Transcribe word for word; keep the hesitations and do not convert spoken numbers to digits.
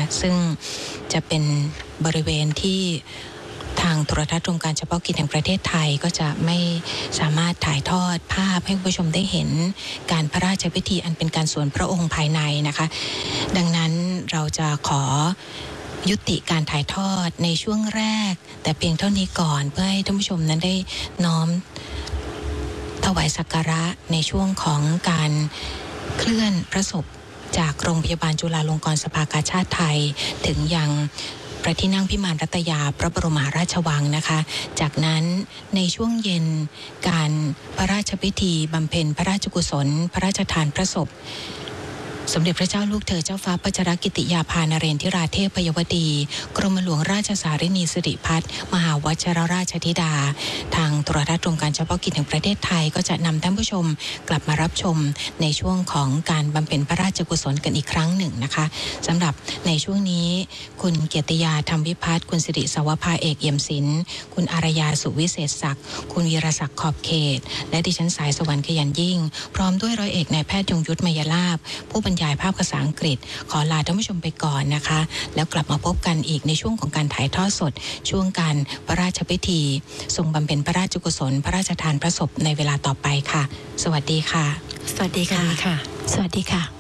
ซึ่งจะเป็นบริเวณที่ทางโทรทัศน์รวมการเฉพาะกิจแห่งประเทศไทยก็จะไม่สามารถถ่ายทอดภาพให้ผู้ชมได้เห็นการพระราชพิธีอันเป็นการส่วนพระองค์ภายในนะคะดังนั้นเราจะขอยุติการถ่ายทอดในช่วงแรกแต่เพียงเท่านี้ก่อนเพื่อให้ท่านผู้ชมนั้นได้น้อมถวายสักการะในช่วงของการเคลื่อนพระศพจากโรงพยาบาลจุฬาลงกรณ์สภากาชาดไทยถึงยังพระที่นั่งพิมานรัตยาพระบรมมหาราชวังนะคะจากนั้นในช่วงเย็นการพระราชพิธีบำเพ็ญพระราชกุศลพระราชทานพระศพสมเด็จพระเจ้าลูกเธอเจ้าฟ้าพัชรกิติยาภานเรนทิราเทพยวดีกรมหลวงราชสารินีสิริพัฒน์มหาวชิรราชธิดาทางโทรทัศน์รวมการเฉพาะกิจแห่งประเทศไทยก็จะนำท่านผู้ชมกลับมารับชมในช่วงของการบำเพ็ญพระราชกุศลกันอีกครั้งหนึ่งนะคะสำหรับในช่วงนี้คุณเกียรติยาธรรมวิพัฒน์คุณสิริสวภาเอกเอี่ยมศิลป์คุณอารยาสุวิเศษศักดิ์คุณวีรศักดิ์ขอบเขตและดิฉันสายสวรรค์ขยันยิ่งพร้อมด้วยร้อยเอกนายแพทย์ยงยุทธมยลาภผู้บรรยายภาพภาษาอังกฤษขอลาท่านผู้ชมไปก่อนนะคะแล้วกลับมาพบกันอีกในช่วงของการถ่ายทอดสดช่วงการพระราชพิธีทรงบำเพ็ญพระราชกุศลพระราชทานพระศพในเวลาต่อไปค่ะสวัสดีค่ะสวัสดีค่ะสวัสดีค่ะ